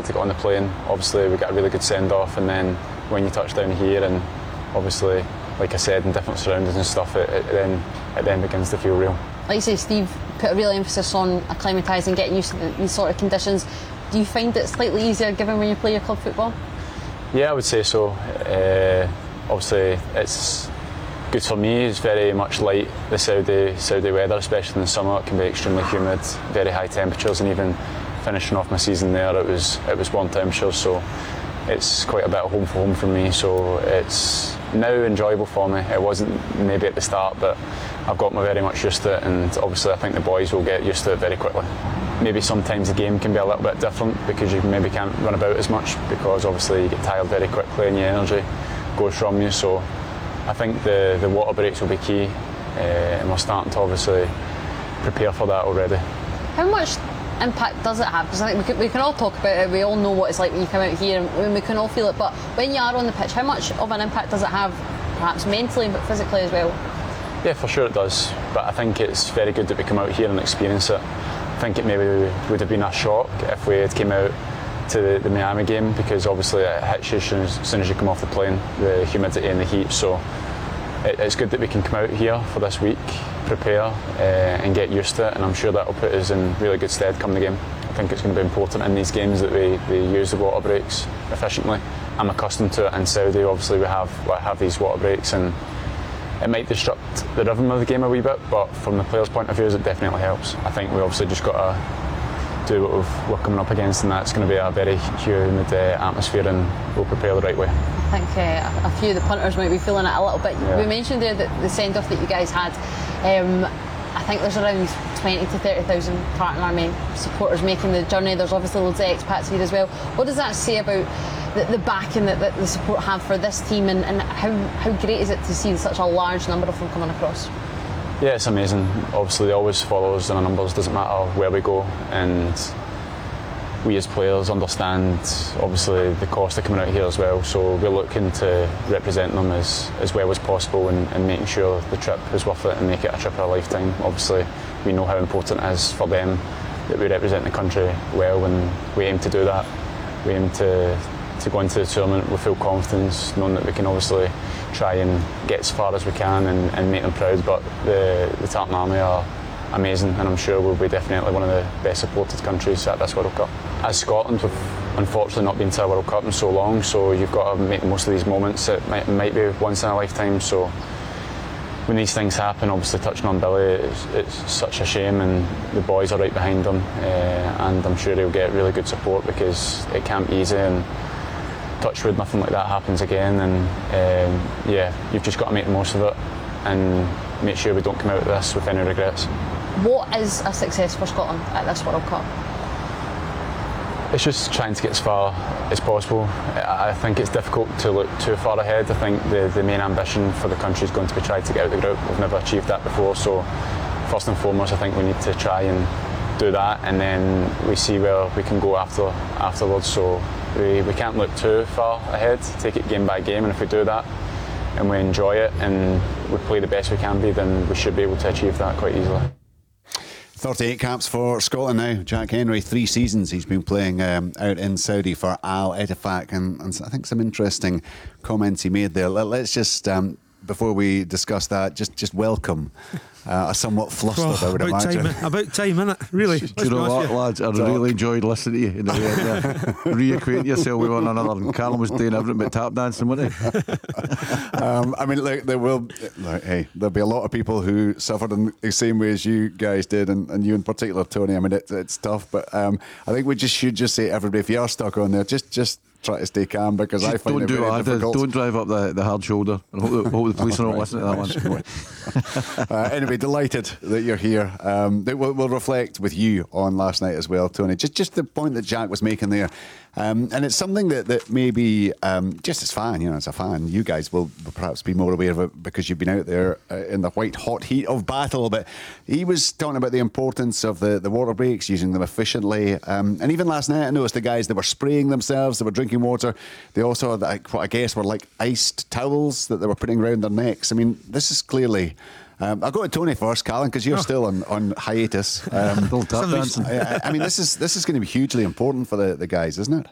started to get on the plane, obviously we got a really good send-off, and then when you touch down here and obviously, like I said, in different surroundings and stuff, it then begins to feel real. Like you say, Steve put a real emphasis on acclimatising, getting used to these sort of conditions. Do you find it slightly easier given when you play your club football? Yeah, I would say so. Obviously, it's good for me. It's very much like the Saudi weather, especially in the summer. It can be extremely humid, very high temperatures, and even finishing off my season there, it was warm temperatures. So it's quite a bit of home for me. So it's now enjoyable for me. It wasn't maybe at the start, but I've got very much used to it, and obviously I think the boys will get used to it very quickly. Maybe sometimes the game can be a little bit different because you maybe can't run about as much, because obviously you get tired very quickly and your energy goes from you. So I think the water breaks will be key, and we're starting to obviously prepare for that already. How much impact does it have? Because I think we can all talk about it, we all know what it's like when you come out here and we can all feel it, but when you are on the pitch, how much of an impact does it have, perhaps mentally but physically as well? Yeah, for sure it does, but I think it's very good that we come out here and experience it. I think it maybe would have been a shock if we had came out to the Miami game, because obviously it hits you as soon as you come off the plane, the humidity and the heat. So it's good that we can come out here for this week, prepare and get used to it, and I'm sure that will put us in really good stead come the game. I think it's going to be important in these games that we use the water breaks efficiently. I'm accustomed to it in Saudi. Obviously we have these water breaks, and it might disrupt the rhythm of the game a wee bit, but from the players' point of view, it definitely helps. I think we obviously just got to do what we're coming up against, and that's going to be a very humid atmosphere, and we'll prepare the right way. I think a few of the punters might be feeling it a little bit. Yeah. We mentioned there that the send-off that you guys had, I think there's around 20 to 30,000 Tartan Army supporters making the journey. There's obviously loads of expats here as well. What does that say about the backing that the support have for this team, and how great is it to see such a large number of them coming across? Yeah, it's amazing. Obviously they always follow us in our numbers, doesn't matter where we go, and we as players understand obviously the cost of coming out here as well, so we're looking to represent them as well as possible, and making sure the trip is worth it and make it a trip of a lifetime. Obviously we know how important it is for them that we represent the country well, and we aim to do that. We aim to go into the tournament with full confidence, knowing that we can obviously try and get as far as we can and make them proud, but the Tartan Army are amazing, and I'm sure we'll be definitely one of the best supported countries at this World Cup. As Scotland, we've unfortunately not been to a World Cup in so long, so you've got to make the most of these moments. It might be once in a lifetime, so when these things happen, obviously touching on Billy, it's such a shame, and the boys are right behind him, and I'm sure he'll get really good support, because it can't be easy, and touch wood, nothing like that happens again, and yeah, you've just got to make the most of it and make sure we don't come out of this with any regrets. What is a success for Scotland at this World Cup? It's just trying to get as far as possible. I think it's difficult to look too far ahead. I think the main ambition for the country is going to be try to get out of the group. We've never achieved that before, so first and foremost I think we need to try and do that, and then we see where we can go afterwards. So we can't look too far ahead, take it game by game, and if we do that and we enjoy it and we play the best we can be, then we should be able to achieve that quite easily. 38 caps for Scotland now. Jack Hendry, 3 seasons he's been playing out in Saudi for Al Ettifaq, and I think some interesting comments he made there. Let's just, before we discuss that, just welcome a somewhat flustered, I would imagine. About time, innit? Really. Do you know what, lads? I really enjoyed listening to you in the way reacquainting yourself with one another. And Callum was doing everything but tap dancing, wasn't he? I mean, look, there'll be a lot of people who suffered in the same way as you guys did, and you in particular, Tony. I mean, it's tough, but I think we should say, everybody, if you are stuck on there, just try to stay calm, because I find it very difficult. Don't drive up the hard shoulder. I hope the police are not listening to that one. Anyway, delighted that you're here. We'll reflect with you on last night as well, Tony. Just the point that Jack was making there. And it's something that maybe, just as as a fan, you guys will perhaps be more aware of it because you've been out there in the white hot heat of battle. But he was talking about the importance of the water breaks, using them efficiently. And even last night, I noticed the guys, they were spraying themselves, they were drinking water. They also had what I guess were like iced towels that they were putting around their necks. I mean, this is clearly... I'll go to Tony first, Callan, because you're still on hiatus. I mean, this is going to be hugely important for the guys, isn't it?